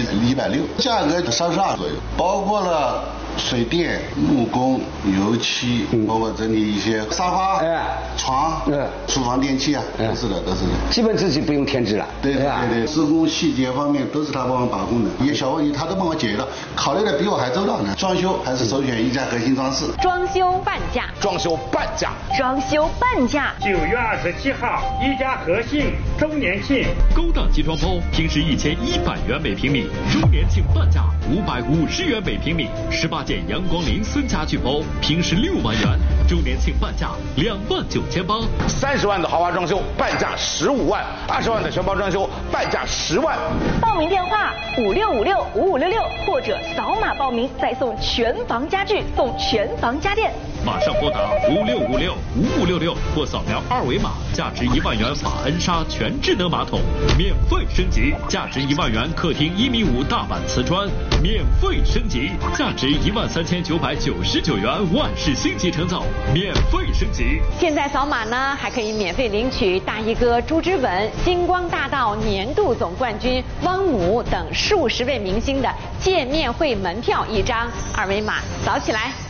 160，价格32左右，包括了水电、木工、油漆，包括整理一些沙发、床、厨房电器啊，都是的。 基本自己不用添置了。 对，施工细节方面都是他帮我把控的，一些小问题他都帮我解决了，考虑的比我还周到呢。装修还是首选一家核心装饰。 装修半价。 装修半价。 9月27号，一家核心周年庆， 高档集装包平时1100元每平米，周年庆半价550元每平米。18件阳光林森家具包平时6万元，周年庆半价29800。 30万的豪华装修半价15万，20万的全包装修半价10万。 报名电话56565566，或者扫码报名，再送全房家具，送全房家电。 马上拨打56565566或扫描2维码，价值1万元法恩莎全智能马桶免费升级，价值1万元客厅1.5米大板瓷砖免费升级，价值13999元万氏星级成造免费升级。 现在扫码呢，还可以免费领取大衣哥朱之文、星光大道年度总冠军汪姆等数十位明星的见面会门票1张，2维码扫起来。